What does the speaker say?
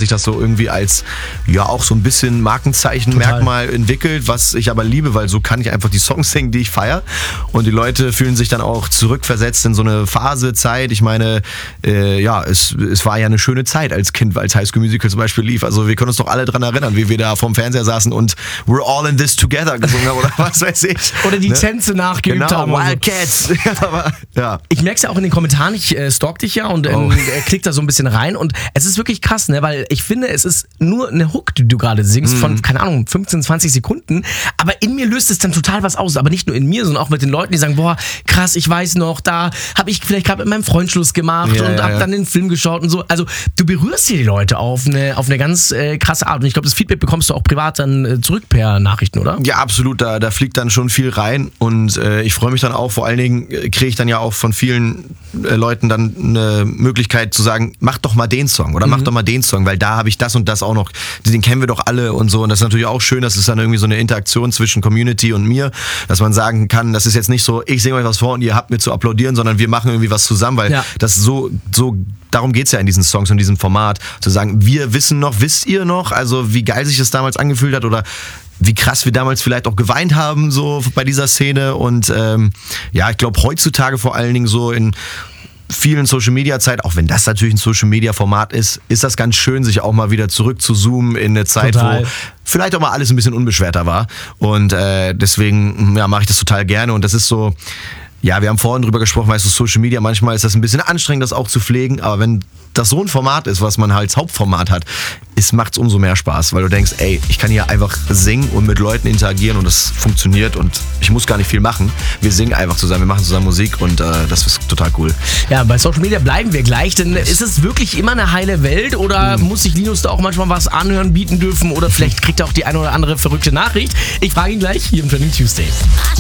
sich das so irgendwie als, ja, auch so ein bisschen Markenzeichenmerkmal entwickelt, was ich aber liebe, weil so kann ich einfach die Songs singen, die ich feiere. Und die Leute fühlen sich dann auch zurückversetzt in so eine Phase, Zeit. Ich meine, es war ja eine schöne Zeit als Kind, als High School Musical zum Beispiel lief. Also wir können uns doch alle dran erinnern, wie wir da vorm Fernseher saßen und We're all in this together gesungen haben oder was weiß ich. Oder die Tänze nachgeübt haben. Wildcats. Aber, ja. Ich merke es ja auch in den Kommentaren, ich stalk dich ja und klick da so ein bisschen rein und es ist wirklich krass, ne, weil ich finde, es ist nur eine Hook, die du gerade singst von, keine Ahnung, 15, 20 Sekunden, aber in mir löst es dann total was aus, aber nicht nur in mir, sondern auch mit den Leuten, die sagen, boah, krass, ich weiß noch, da habe ich vielleicht gerade mit meinem Freund Schluss gemacht und hab dann den Film geschaut und so. Also du berührst hier die Leute auf eine ganz krasse Art und ich glaube, das Feedback bekommst du auch privat dann zurück per Nachrichten, oder? Ja, absolut, da fliegt dann schon viel rein und ich freue mich dann auch, vor allen Dingen kriege ich dann ja auch von vielen Leuten dann eine Möglichkeit zu sagen, mach doch mal den Song oder mach doch mal den Song, weil da habe ich das und das auch noch, den kennen wir doch alle und so und das ist natürlich auch schön, das ist dann irgendwie so eine Interaktion zwischen Community und mir, dass man sagen kann, das ist jetzt nicht so, ich singe euch was vor und ihr habt mir zu applaudieren, sondern wir machen irgendwie was zusammen, weil das so darum geht's ja in diesen Songs und diesem Format, zu sagen, wir wissen noch, wisst ihr noch, also wie geil sich das damals angefühlt hat oder wie krass wir damals vielleicht auch geweint haben so bei dieser Szene und ich glaube heutzutage vor allen Dingen so in vielen Social-Media-Zeit, auch wenn das natürlich ein Social-Media-Format ist das ganz schön, sich auch mal wieder zurück zu zoomen in eine Zeit, wo vielleicht auch mal alles ein bisschen unbeschwerter war und deswegen mache ich das total gerne und das ist so, ja, wir haben vorhin drüber gesprochen, weißt du, Social Media, manchmal ist das ein bisschen anstrengend, das auch zu pflegen, aber wenn das so ein Format ist, was man halt als Hauptformat hat, macht es umso mehr Spaß, weil du denkst, ey, ich kann hier einfach singen und mit Leuten interagieren und das funktioniert und ich muss gar nicht viel machen. Wir singen einfach zusammen, wir machen zusammen Musik und das ist total cool. Ja, bei Social Media bleiben wir gleich, denn ist es wirklich immer eine heile Welt oder muss sich Linus da auch manchmal was anhören, bieten dürfen oder vielleicht kriegt er auch die eine oder andere verrückte Nachricht? Ich frage ihn gleich hier im Trending Tuesday.